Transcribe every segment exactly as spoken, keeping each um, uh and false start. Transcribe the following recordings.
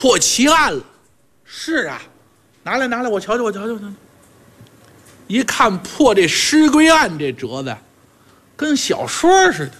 破奇案了。是啊，拿来拿来，我瞧瞧，我瞧瞧瞧。一看破这尸龟案这折子，跟小说似的。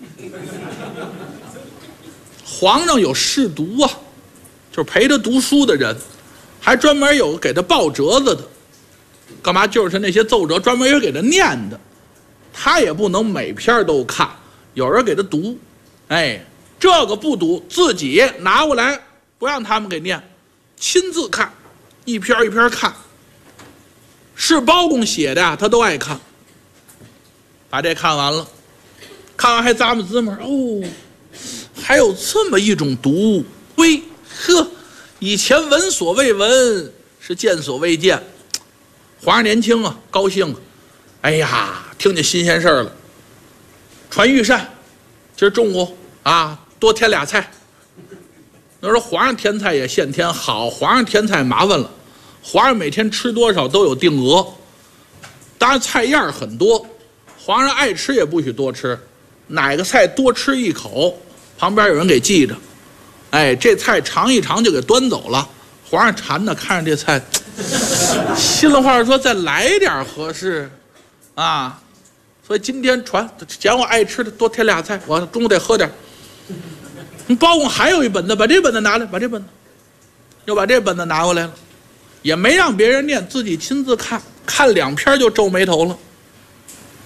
皇上有侍读啊，就是陪他读书的人，还专门有给他报折子的。干嘛？就是那些奏折专门有给他念的，他也不能每篇都看，有人给他读。哎，这个不读，自己拿过来，不让他们给念，亲自看，一篇一篇看。是包公写的呀，他都爱看。把这看完了，看完还咂摸滋摸，哦，还有这么一种读物，喂呵，以前闻所未闻，是见所未见。皇上年轻啊，高兴啊，哎呀，听见新鲜事儿了。传御膳，今儿中午啊，多添俩菜。那说皇上添菜也现添，好，皇上添菜麻烦了。皇上每天吃多少都有定额，当然菜样很多，皇上爱吃也不许多吃，哪个菜多吃一口，旁边有人给记着，哎，这菜尝一尝就给端走了。皇上馋的看着这菜，心里话说再来点合适啊，所以今天传讲我爱吃的多添俩菜，我中午得喝点。包公还有一本子，把这本子拿来，把这本子又把这本子拿过来了，也没让别人念，自己亲自看，看两篇就皱眉头了。